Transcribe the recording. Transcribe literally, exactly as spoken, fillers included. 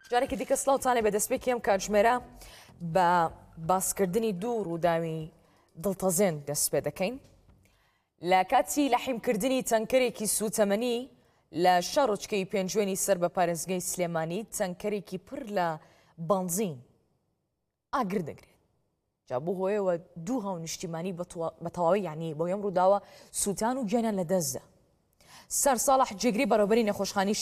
جارێکی دیکە سڵاوتانێ بە دەستپێکیم کاتژمێرە بە باسکردنی دوو ڕووداوی دڵتەزێن دەست پێ دەکەین لە کاتی لەحیمکردنی تەنکەرێکی سوتەمەنی لە شەڕچکەی پێنجوێنی سەر بە پارێزگای سلێمانی تەنکەرێکی پڕ لە بەنزین ئاگر دەگرێت. جا بۆ هۆیەوە دوو هاو نیشتیمانی بە تەواوی یعنی بۆ یەم ڕووداوە سووتان و گیانیان لە دەستدا. سەر ساڵح جێگری بەڕێوەبەری نەخۆشخانەی